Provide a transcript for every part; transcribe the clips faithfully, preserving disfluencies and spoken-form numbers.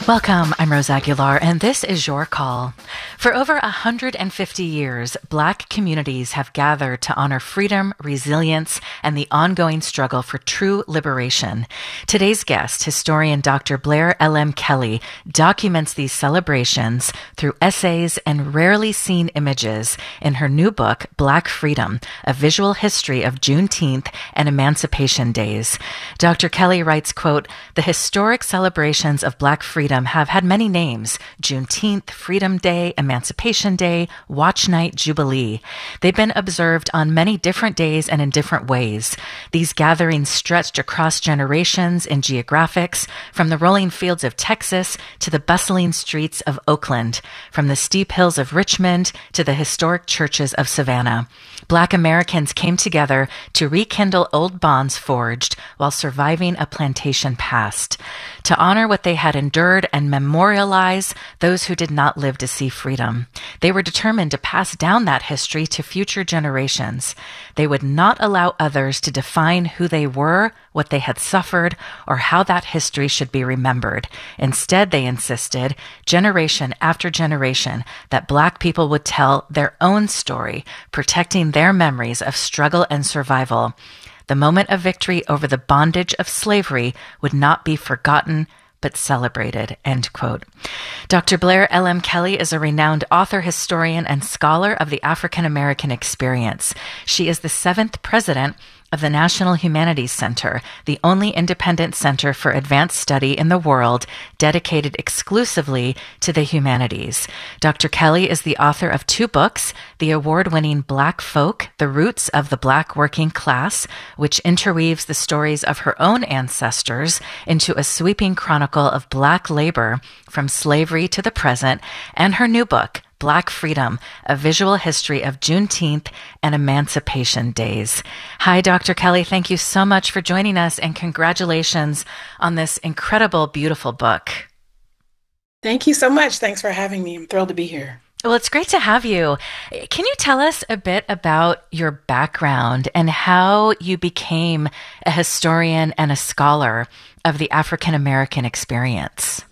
Welcome, I'm Rose Aguilar, and this is Your Call. For over one hundred fifty years, Black communities have gathered to honor freedom, resilience, and the ongoing struggle for true liberation. Today's guest, historian Doctor Blair L M. Kelly, documents these celebrations through essays and rarely seen images in her new book, Black Freedom, A Visual History of Juneteenth and Emancipation Days. Doctor Kelly writes, quote, "The historic celebrations of Black freedom have had many names: Juneteenth, Freedom Day, Emancipation Day, Watch Night, Jubilee. They've been observed on many different days and in different ways. These gatherings stretched across generations in geographics, from the rolling fields of Texas to the bustling streets of Oakland, from the steep hills of Richmond to the historic churches of Savannah. Black Americans came together to rekindle old bonds forged while surviving a plantation past, to honor what they had endured and memorialize those who did not live to see freedom. They were determined to pass down that history to future generations. They would not allow others to define who they were, what they had suffered, or how that history should be remembered. Instead, they insisted, generation after generation, that Black people would tell their own story, protecting their memories of struggle and survival. The moment of victory over the bondage of slavery would not be forgotten, but celebrated," end quote. Doctor Blair L M. Kelly is a renowned author, historian, and scholar of the African American experience. She is the seventh president of the National Humanities Center, the only independent center for advanced study in the world dedicated exclusively to the humanities. Doctor Kelly is the author of two books: the award-winning Black Folk, The Roots of the Black Working Class, which interweaves the stories of her own ancestors into a sweeping chronicle of Black labor from slavery to the present, and her new book, Black Freedom, A Visual History of Juneteenth and Emancipation Days. Hi, Doctor Kelly. Thank you so much for joining us, and congratulations on this incredible, beautiful book. Thank you so much. Thanks for having me. I'm thrilled to be here. Well, it's great to have you. Can you tell us a bit about your background and how you became a historian and a scholar of the African American experience?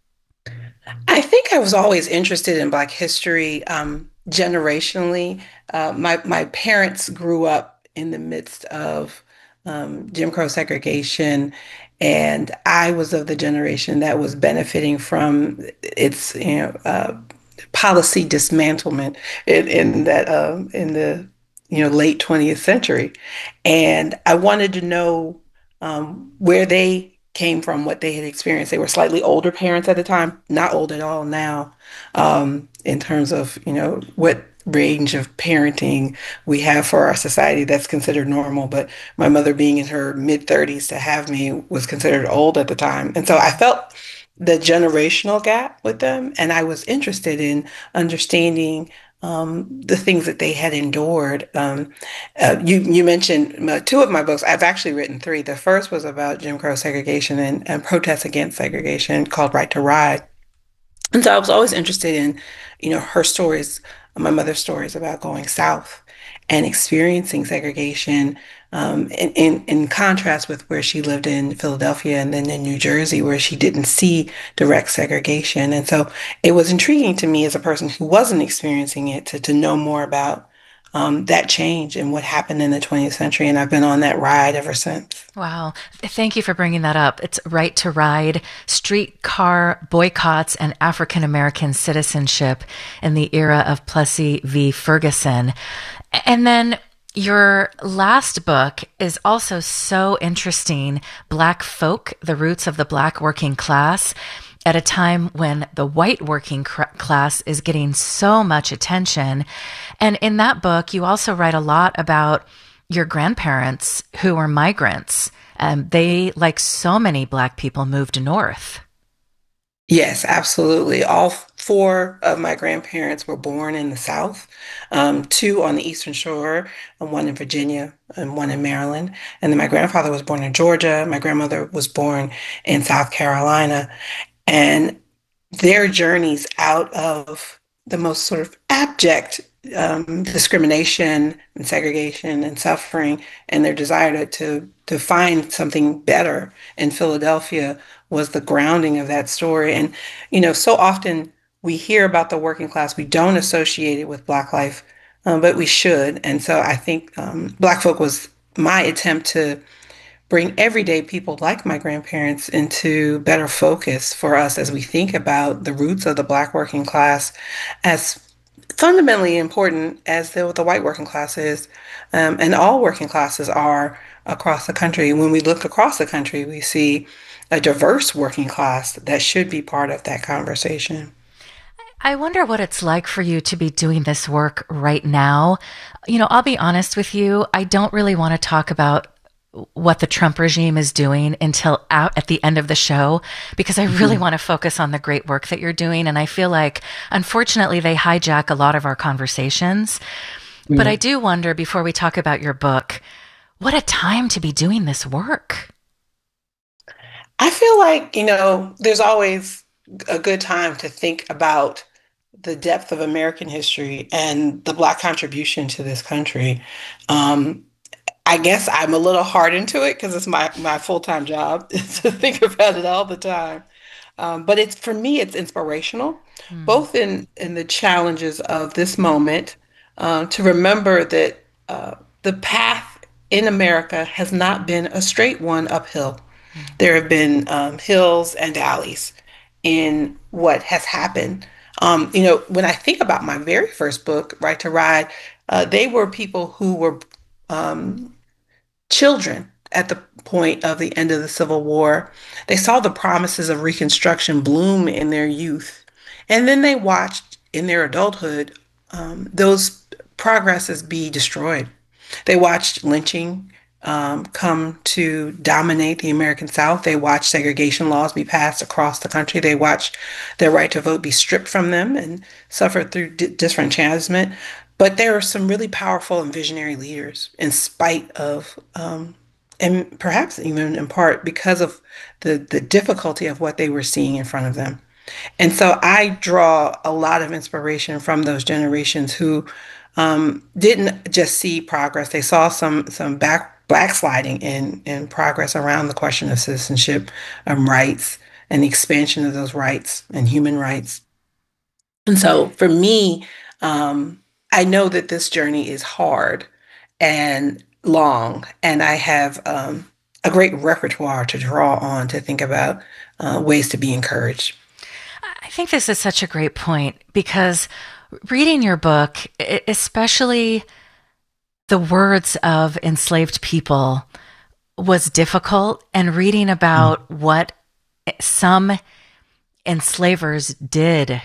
I think I was always interested in Black history, um, generationally. Uh, my my parents grew up in the midst of um, Jim Crow segregation, and I was of the generation that was benefiting from its, you know, uh, policy dismantlement in, in that um, in the you know late twentieth century, and I wanted to know um, where they came from, what they had experienced. They were slightly older parents at the time, not old at all now, um, in terms of, you know, what range of parenting we have for our society that's considered normal. But my mother being in her mid thirties to have me was considered old at the time. And so I felt the generational gap with them, and I was interested in understanding um, the things that they had endured. Um, uh, you you mentioned uh, two of my books. I've actually written three. The first was about Jim Crow segregation and, and protests against segregation, called Right to Ride. And so I was always interested in, you know, her stories, my mother's stories about going south and experiencing segregation, um, in, in, in contrast with where she lived in Philadelphia and then in New Jersey, where she didn't see direct segregation. And so it was intriguing to me as a person who wasn't experiencing it to, to know more about um, that change and what happened in the twentieth century. And I've been on that ride ever since. Wow. Thank you for bringing that up. It's Right to Ride, Streetcar Boycotts and African American Citizenship in the Era of Plessy v. Ferguson. And then your last book is also so interesting, Black Folk, The Roots of the Black Working Class, at a time when the white working cr- class is getting so much attention. And in that book, you also write a lot about your grandparents who were migrants. Um, they, like so many Black people, moved north. Yes, absolutely. All four of my grandparents were born in the South, um, two on the Eastern Shore, and one in Virginia, and one in Maryland. And then my grandfather was born in Georgia. My grandmother was born in South Carolina. And their journeys out of the most sort of abject um, discrimination and segregation and suffering, and their desire to, to to find something better in Philadelphia was the grounding of that story. And you know, so often we hear about the working class, we don't associate it with Black life, um, but we should. And so I think um, Black folk was my attempt to bring everyday people like my grandparents into better focus for us as we think about the roots of the Black working class as fundamentally important as the, the white working class is, um, and all working classes are across the country. When we look across the country, we see a diverse working class that should be part of that conversation. I wonder what it's like for you to be doing this work right now. You know, I'll be honest with you, I don't really want to talk about what the Trump regime is doing until out at the end of the show, because I really Mhm. want to focus on the great work that you're doing. And I feel like, unfortunately, they hijack a lot of our conversations. But I Mm. do wonder, before we talk about your book, what a time to be doing this work. I feel like, you know, there's always a good time to think about the depth of American history and the Black contribution to this country. Um, I guess I'm a little hard into it because it's my my full-time job to think about it all the time. Um, but it's for me, it's inspirational, Hmm. both in in the challenges of this moment, uh, to remember that uh, the path in America has not been a straight one uphill. There have been um, hills and valleys in what has happened. Um, you know, when I think about my very first book, Right to Ride, uh, they were people who were um, children at the point of the end of the Civil War. They saw the promises of Reconstruction bloom in their youth. And then they watched in their adulthood um, those progresses be destroyed. They watched lynching um, come to dominate the American South. They watched segregation laws be passed across the country. They watched their right to vote be stripped from them and suffer through di- disenfranchisement. But there are some really powerful and visionary leaders, in spite of, um, and perhaps even in part because of the the difficulty of what they were seeing in front of them. And so I draw a lot of inspiration from those generations who um, didn't just see progress; they saw some some back backsliding in in progress around the question of citizenship, um, rights, and the expansion of those rights and human rights. And so for me, um, I know that this journey is hard and long, and I have um, a great repertoire to draw on to think about uh, ways to be encouraged. I think this is such a great point because reading your book, e- especially the words of enslaved people, was difficult. And reading Mm. about what some enslavers did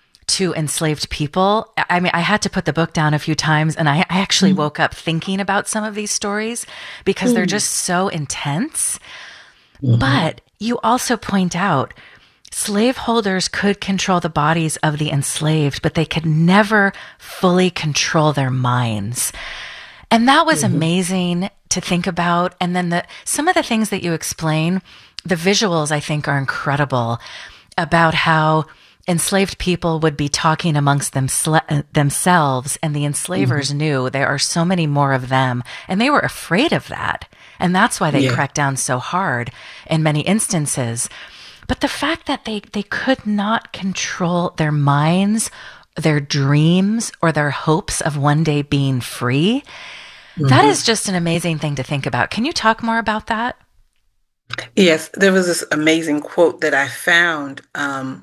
to enslaved people. I mean, I had to put the book down a few times, and I, I actually Mm. woke up thinking about some of these stories because they're Mm. just so intense. Mhm. But you also point out slaveholders could control the bodies of the enslaved, but they could never fully control their minds. And that was Mhm. amazing to think about. And then the some of the things that you explain, the visuals I think are incredible about how enslaved people would be talking amongst them, themselves, and the enslavers Mhm. knew there are so many more of them, and they were afraid of that. And that's why they Yeah. cracked down so hard in many instances. But the fact that they, they could not control their minds, their dreams, or their hopes of one day being free, that is Mhm. just an amazing thing to think about. Can you talk more about that? Yes, there was this amazing quote that I found um,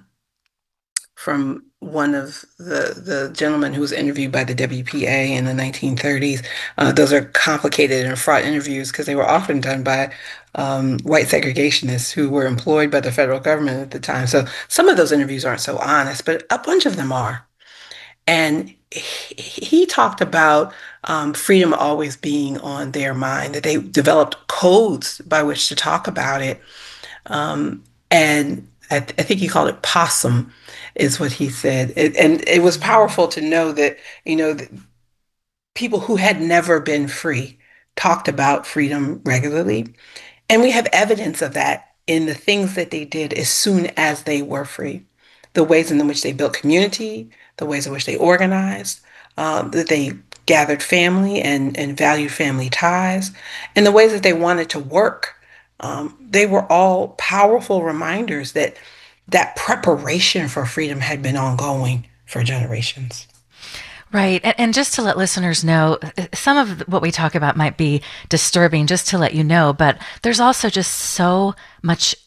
from one of the the gentlemen who was interviewed by the W P A in the nineteen thirties. Uh, those are complicated and fraught interviews because they were often done by um, white segregationists who were employed by the federal government at the time. So some of those interviews aren't so honest, but a bunch of them are. And he, he talked about um, freedom always being on their mind, that they developed codes by which to talk about it. Um, and I, th I think he called it possum, is what he said. It, and it was Mm. powerful to know that, you know, that people who had never been free talked about freedom regularly. And we have evidence of that in the things that they did as soon as they were free, the ways in which they built community, the ways in which they organized, uh, that they gathered family and, and valued family ties, and the ways that they wanted to work. Um, they were all powerful reminders that that preparation for freedom had been ongoing for generations. Right. And, and just to let listeners know, some of what we talk about might be disturbing, just to let you know, but there's also just so much.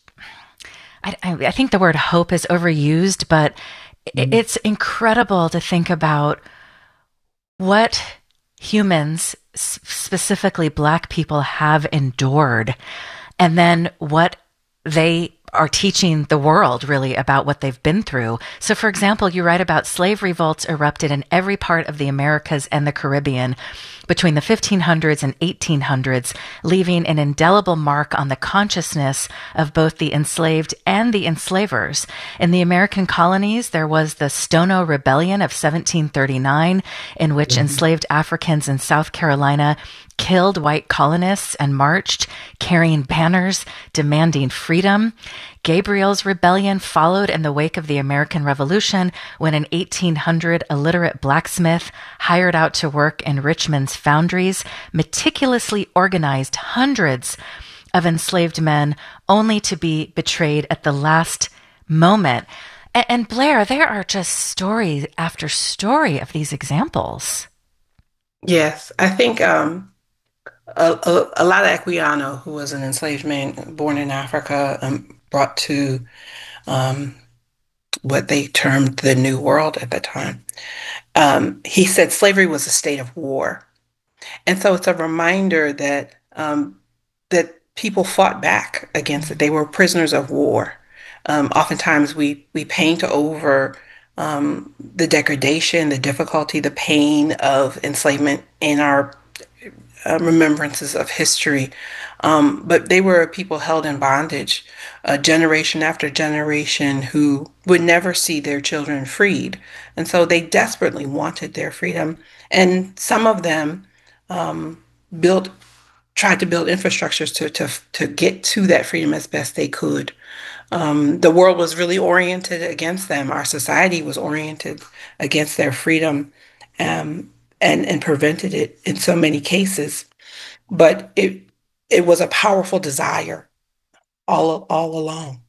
I, I think the word hope is overused, but Mm. it's incredible to think about what humans, specifically Black people, have endured, and then what they are teaching the world really about what they've been through. So, for example, you write about slave revolts erupted in every part of the Americas and the Caribbean between the fifteen hundreds and eighteen hundreds, leaving an indelible mark on the consciousness of both the enslaved and the enslavers. In the American colonies, there was the Stono Rebellion of seventeen thirty-nine, in which Mhm. enslaved Africans in South Carolina killed white colonists and marched, carrying banners demanding freedom. Gabriel's Rebellion followed in the wake of the American Revolution, when an eighteen hundred illiterate blacksmith hired out to work in Richmond's foundries meticulously organized hundreds of enslaved men, only to be betrayed at the last moment. And, and Blair, there are just story after story of these examples. Yes, I think um, a, a, a lot of Equiano, who was an enslaved man born in Africa, um, brought to um, what they termed the New World at the time. Um, he said slavery was a state of war. And so it's a reminder that um, that people fought back against it. They were prisoners of war. Um, oftentimes we we paint over um, the degradation, the difficulty, the pain of enslavement in our uh, remembrances of history. Um, but they were people held in bondage, uh, generation after generation, who would never see their children freed. And so they desperately wanted their freedom. And some of them um, built, tried to build infrastructures to, to, to get to that freedom as best they could. Um, the world was really oriented against them. Our society was oriented against their freedom, um, and, and prevented it in so many cases. But it it was a powerful desire all all along.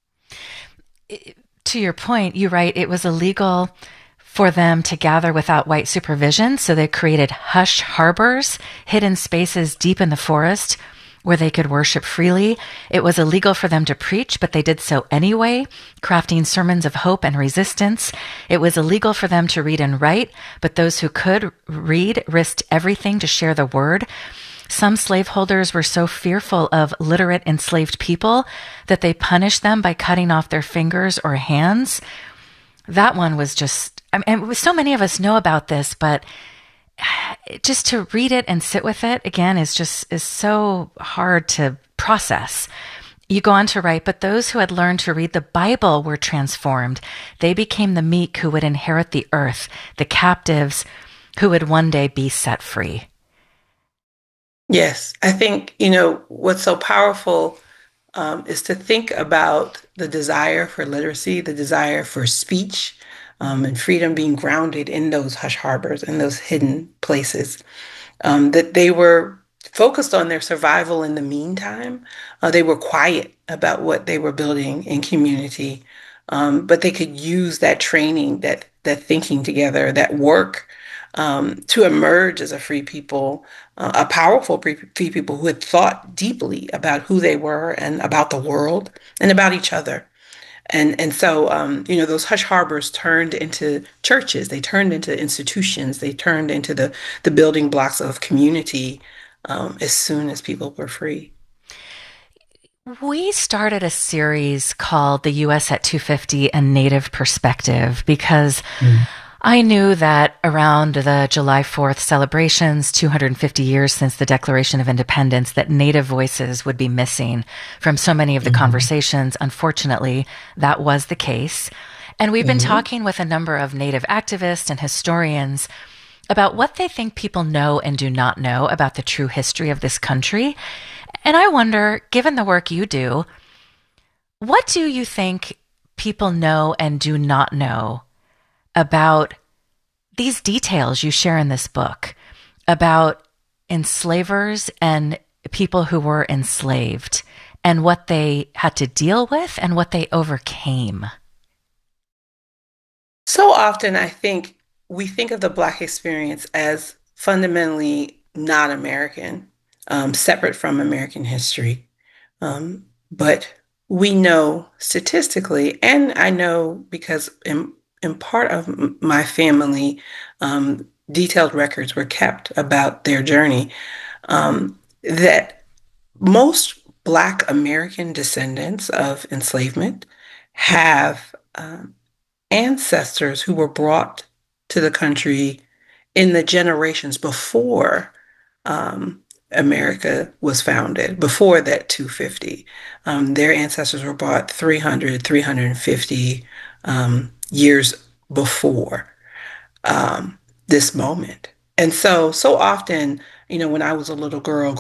To your point, you write it was illegal for them to gather without white supervision, so they created hush harbors, hidden spaces deep in the forest where they could worship freely. It was illegal for them to preach, but they did so anyway, crafting sermons of hope and resistance. It was illegal for them to read and write, but those who could read risked everything to share the word. Some slaveholders were so fearful of literate enslaved people that they punished them by cutting off their fingers or hands. That one was just, I mean, so many of us know about this, but just to read it and sit with it again is just is so hard to process. You go on to write, but those who had learned to read the Bible were transformed. They became the meek who would inherit the earth, the captives who would one day be set free. Yes, I think, you know, what's so powerful um, is to think about the desire for literacy, the desire for speech, um, and freedom being grounded in those hush harbors, in those hidden places, um, that they were focused on their survival in the meantime. Uh, they were quiet about what they were building in community, um, but they could use that training, that that thinking together, that work, um, to emerge as a free people, uh, a powerful free, free people who had thought deeply about who they were and about the world and about each other. And and so um, you know, those hush harbors turned into churches, they turned into institutions, they turned into the the building blocks of community, um, as soon as people were free. We started a series called The U S at two fifty, A Native Perspective, because Mm. I knew that around the July fourth celebrations, two hundred fifty years since the Declaration of Independence, that Native voices would be missing from so many of the Mhm. conversations. Unfortunately, that was the case. And we've been Mhm. talking with a number of Native activists and historians about what they think people know and do not know about the true history of this country. And I wonder, given the work you do, what do you think people know and do not know about these details you share in this book about enslavers and people who were enslaved and what they had to deal with and what they overcame. So often, I think we think of the Black experience as fundamentally not American, um, separate from American history. Um, but we know statistically, and I know because in, in part of m- my family, um, detailed records were kept about their journey, um, that most Black American descendants of enslavement have um, ancestors who were brought to the country in the generations before um, America was founded, before that two fifty. Um, their ancestors were brought three hundred, three hundred fifty um, years before um, this moment. And so, so often, you know, when I was a little girl